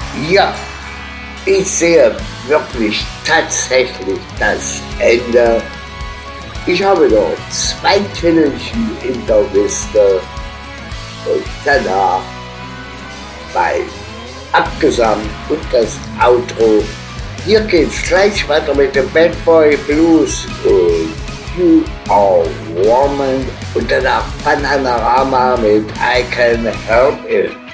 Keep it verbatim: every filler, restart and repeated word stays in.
Ja, ich sehe wirklich tatsächlich das Ende. Ich habe noch zwei Titelchen in der Liste und danach bei Abgesang und das Outro. Hier geht's gleich weiter mit dem Bad Boy Blues und You Are Woman und danach Bananarama mit I Can Help It.